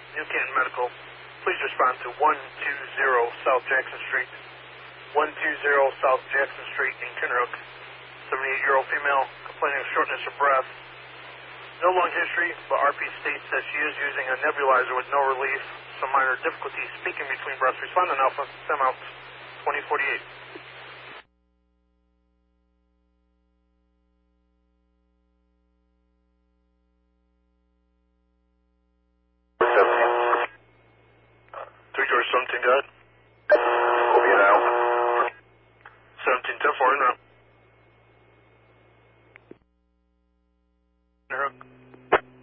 New Canton Medical. Please respond to 120 South Jackson Street. 120 South Jackson Street in Kinrook. 78-year-old female complaining of shortness of breath. No lung history, but RP states that she is using a nebulizer with no relief. Some minor difficulty speaking between breaths. Respond on Alpha. Stem out. 2048.